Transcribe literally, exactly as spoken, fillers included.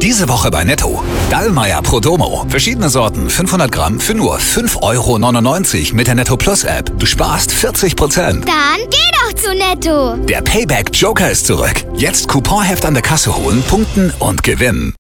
Diese Woche bei Netto. Dallmayr Prodomo. Verschiedene Sorten, fünfhundert Gramm für nur fünf Euro neunundneunzig mit der Netto Plus App. Du sparst vierzig Prozent. Dann geh doch zu Netto. Der Payback Joker ist zurück. Jetzt Couponheft an der Kasse holen, punkten und gewinnen.